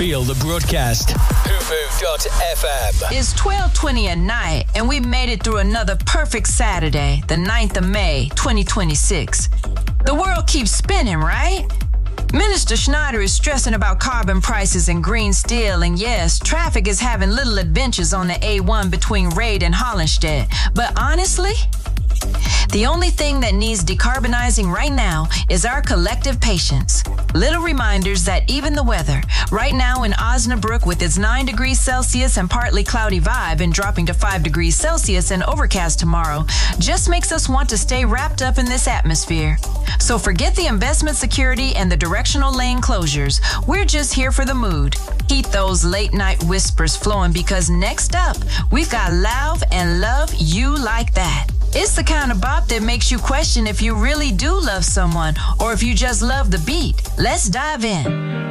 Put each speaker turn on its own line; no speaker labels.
Feel the broadcast. Hoopoo.fm.
It's 12:20 at night, and we made it through another perfect Saturday, the 9th of May, 2026. The world keeps spinning, right? Minister Schneider is stressing about carbon prices and green steel, and yes, traffic is having little adventures on the A1 between Raid and Hollenstedt. But honestly, the only thing that needs decarbonizing right now is our collective patience. Little reminders that even the weather, right now in Osnabrück with its 9 degrees Celsius and partly cloudy vibe and dropping to 5 degrees Celsius and overcast tomorrow, just makes us want to stay wrapped up in this atmosphere. So forget the investment security and the directional lane closures. We're just here for the mood. Keep those late night whispers flowing because next up, we've got Lauv and Love You Like That. It's the kind of bop that makes you question if you really do love someone or if you just love the beat. Let's dive in.